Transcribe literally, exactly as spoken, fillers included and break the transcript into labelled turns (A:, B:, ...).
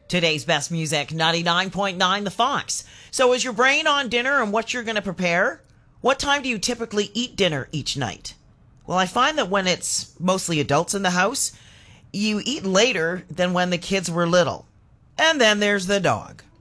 A: Today's best music, ninety-nine point nine The Fox. So is your brain on dinner and what you're going to prepare? What time do you typically eat dinner each night? Well, I find that when it's mostly adults in the house, you eat later than when the kids were little. And then there's the dog.